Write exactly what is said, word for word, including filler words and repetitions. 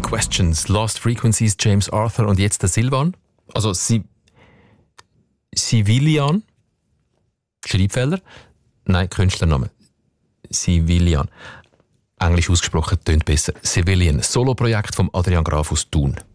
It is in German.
Questions, Lost Frequencies, James Arthur und jetzt der Silvan. Also si Civilian. Schreibfehler? Nein, Künstlername. Civilian. Englisch ausgesprochen, tönt besser. Civilian. Soloprojekt von Adrian Graf aus Thun.